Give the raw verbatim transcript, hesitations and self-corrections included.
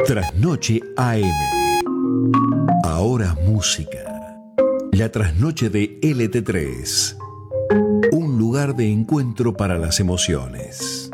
Trasnoche A M. Ahora música. La trasnoche de L T tres. Un lugar de encuentro para las emociones.